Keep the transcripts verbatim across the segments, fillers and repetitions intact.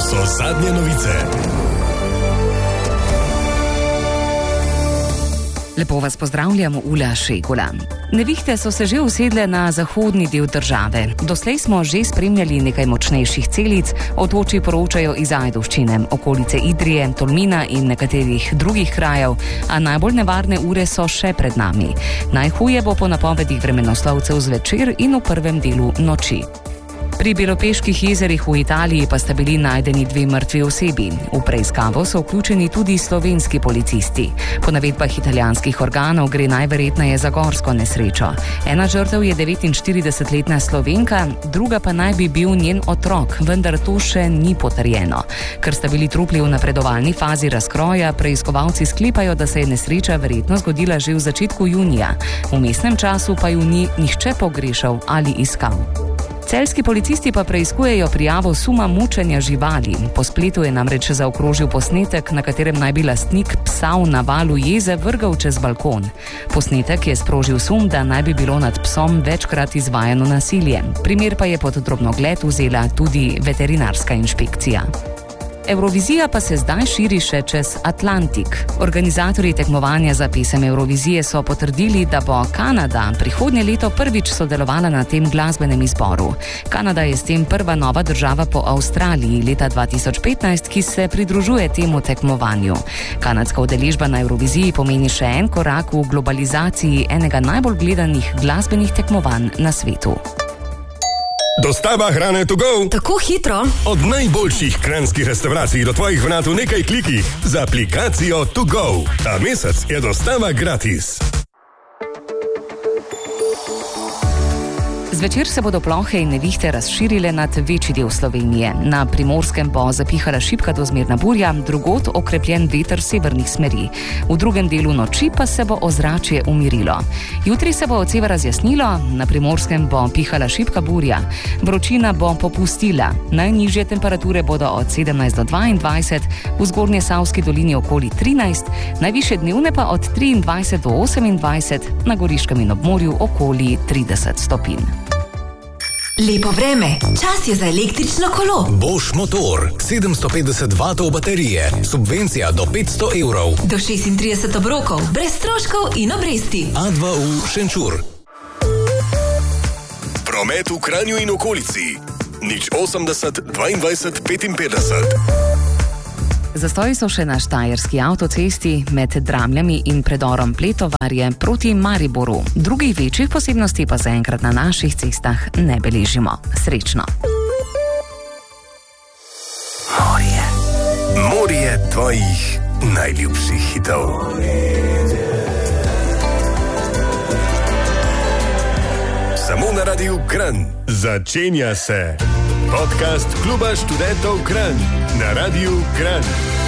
so zadnje novice. Lepo vas pozdravljamo, Ula Šegula. Nevihte so se že usedle na zahodni del države. Doslej smo že spremljali nekaj močnejših celic, otočji poročajo iz Ajdovščine, okolice Idrije, Tolmina in nekaterih drugih krajev, a najbolj nevarne ure so še pred nami. Najhuje bo po napovedih vremenoslovcev zvečer in v prvem delu noči. Pri Belopeških jezerih v Italiji pa sta bili najdeni dve mrtvi osebi. V preiskavo so vključeni tudi slovenski policisti. Po navedbah italijanskih organov gre najverjetneje za gorsko nesrečo. Ena žrtev je devetinštiridesetletna Slovenka, druga pa naj bi bil njen otrok, vendar to še ni potrjeno. Ker sta bili trupli v napredovalni fazi razkroja, preiskovalci sklepajo, da se je nesreča verjetno zgodila že v začetku junija. V vmesnem času pa ju ni nihče pogrešal ali iskal. Celjski policisti pa preiskujejo prijavo suma mučenja živali. Po spletu je namreč zaokrožil posnetek, na katerem naj bi lastnik psa v navalu jeze vrgal čez balkon. Posnetek je sprožil sum, da naj bi bilo nad psom večkrat izvajano nasilje. Primer pa je pod drobnogled vzela tudi veterinarska inšpekcija. Evrovizija pa se zdaj širi še čez Atlantik. Organizatorji tekmovanja za pesem Evrovizije so potrdili, da bo Kanada prihodnje leto prvič sodelovala na tem glasbenem izboru. Kanada je s tem prva nova država po Avstraliji leta dva tisoč petnajst, ki se pridružuje temu tekmovanju. Kanadska udeležba na Evroviziji pomeni še en korak v globalizaciji enega najbolj gledanih glasbenih tekmovanj na svetu. Dostava hrane to go. Tako hitro. Od najboljših kranjskih restavracij do tvojih vrat v nekaj klikih z aplikacijo to go. Ta mesec je dostava gratis. Zvečer se bodo plohe in nevihte razširile nad večji del Slovenije. Na Primorskem bo zapihala šibka do zmerna burja, drugod okrepljen veter severnih smeri. V drugem delu noči pa se bo ozračje umirilo. Jutri se bo od severa razjasnilo, na Primorskem bo pihala šibka burja. Vročina bo popustila. Najnižje temperature bodo od sedemnajst do dvaindvajset, v Zgornje Savski dolini okoli trinajst, najvišje dnevne pa od triindvajset do osemindvajset, na Goriškem in ob morju okoli trideset stopinj. Lepo vreme, čas je za električno kolo. Bosch motor, sedemsto petdeset vatov baterije, subvencija do petsto evrov. Do šestintrideset obrokov, brez stroškov in obresti. A dva U Šenčur. Promet v Kranju in okolici. nič osemdeset dvaindvajset petinpetdeset. Zastoji so še na štajerski avtocesti med Dramljami in predorom Pletovarje proti Mariboru. Drugih večjih posebnosti pa zaenkrat na naših cestah ne beležimo. Srečno. Morje. Morje tvojih najljubših hitov. Samo na Radiu Kranj. Začenja se podcast Kluba študentov Kranj na Radiu Kranj.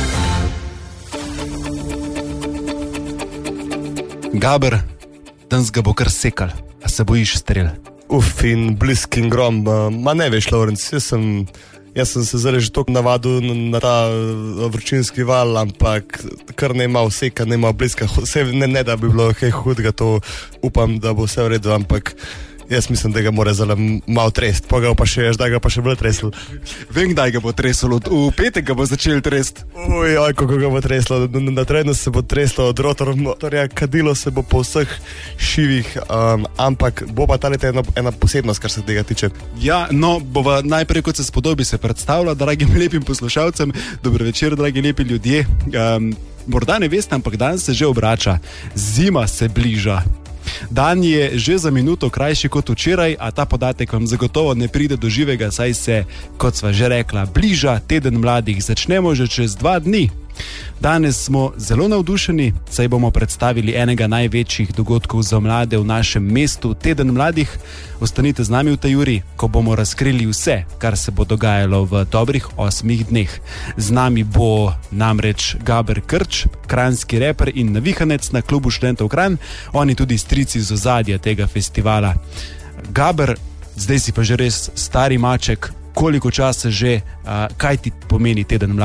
Gaber, danes ga bo kar sekal, a se bojiš strel? Uf, in blisk in grom, ma ne veš, Lorenc, jaz sem, jaz sem se zdaj že toliko navadil na ta vročinski val, ampak kar ne ima vseka, ne ima bliska, vse, ne, ne da bi bilo kaj hudega, to upam, da bo vse v redu, ampak jaz mislim, da ga mora zelo malo trest, pa ga pa še, da ga pa še bolj tresl. Vem, kdaj ga bo treslo, v petek ga bo začel trest. Uj, oj, kako ga bo treslo, na trenutno se bo treslo od rotor motorja, kadilo se bo po vseh šivih, um, ampak bo pa ta leta ena, ena posebnost, kar se tega tiče. Ja, no, bova najprej, kot se spodobi, se predstavlja, dragim lepim poslušalcem, dobro večer, dragi lepi ljudje. Um, morda ne veste, ampak dan se že obrača, zima se bliža. Dan je že za minuto krajši kot včeraj, a ta podatek vam zagotovo ne pride do živega, saj se, kot sva že rekla, bliža teden mladih. Začnemo že čez dva dni. Danes smo zelo navdušeni, saj bomo predstavili enega največjih dogodkov za mlade v našem mestu, Teden mladih. Ostanite z nami v tej uri, ko bomo razkrili vse, kar se bo dogajalo v dobrih osmih dneh. Z nami bo namreč Gaber Krč, kranjski reper in navihanec na Klubu študentov Kranj, oni tudi strici z ozadja tega festivala. Gaber, zdaj si pa že res stari maček, koliko časa že, a, kaj ti pomeni Teden mladih?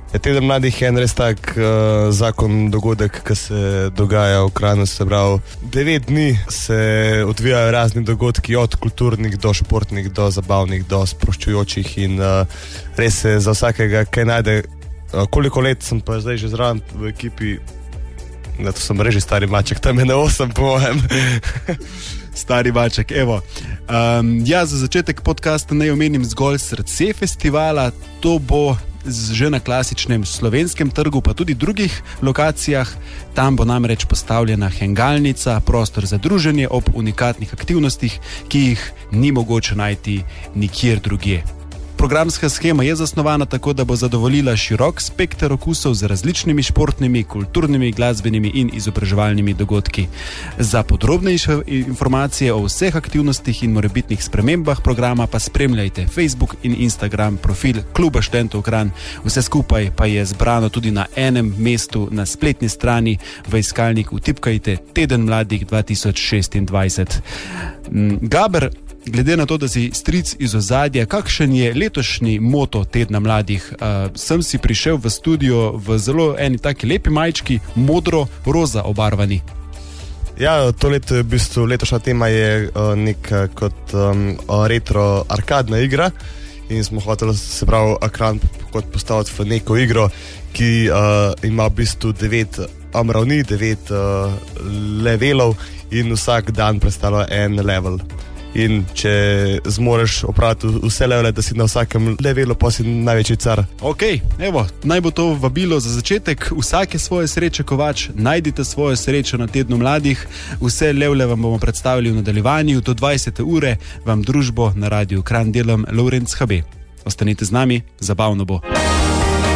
Teden mladih je en res tak uh, zakon dogodek, ki se dogaja v Kranju. Se pravi, devet dni se odvijajo razni dogodki, od kulturnih do športnih, do zabavnih, do sproščujočih in uh, res se za vsakega kaj najde. Uh, koliko let sem pa zdaj že zraven v ekipi, da to sem reži stari maček, tam je na osem po mojem. Stari maček, evo. Um, ja, za začetek podcasta naj omenim zgolj srce festivala. To bo že na klasičnem Slovenskem trgu, pa tudi drugih lokacijah. Tam bo namreč postavljena hengalnica, prostor za druženje ob unikatnih aktivnostih, ki jih ni mogoče najti nikjer drugje. Programska shema je zasnovana tako, da bo zadovoljila širok spekter okusov z različnimi športnimi, kulturnimi, glasbenimi in izobraževalnimi dogodki. Za podrobnejše informacije o vseh aktivnostih in morebitnih spremembah programa pa spremljajte Facebook in Instagram profil Kluba študentov Kranj. Vse skupaj pa je zbrano tudi na enem mestu na spletni strani. V iskalnik vtipkajte Teden mladih dva tisoč šestindvajset. Gaber, glede na to, da si stric iz ozadja, kakšen je letošnji moto Tedna mladih? Uh, sem si prišel v studio v zelo eni taki lepi majčki, modro-roza obarvani. Ja, to leto je v bistvu, letošnja tema je uh, nek kot um, retro arkadna igra in smo hoteli, se pravi, ekran kot postaviti v neko igro, ki uh, ima v bistvu devet ravni, devet uh, levelov in vsak dan predstavlja en level. In če zmoreš opraviti vse levele, da si na vsakem levelu, pa si največji car. Ok, evo, naj bo to vabilo za začetek. Vsake svoje sreče kovač, najdite svojo srečo na Tednu mladih. Vse levele vam bomo predstavili v nadaljevanju. Do dvajsete ure vam družbo na Radiu Kranj delam Lorenc Habe. Ostanite z nami, zabavno bo.